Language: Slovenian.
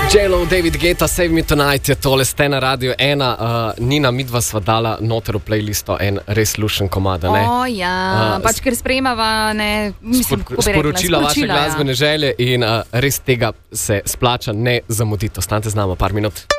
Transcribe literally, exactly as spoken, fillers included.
J-Lo, David Guetta, Save Me Tonight je tole, ste na Radio ena. Uh, Nina, midva sva dala noter v playlisto en res lušen komad, ne? O, ja, uh, pač ker sprejemava, ne, mislim, spor, sporočila vaše glasbene ja. želje in uh, res tega se splača ne zamuditi. Ostanite z nami par minut.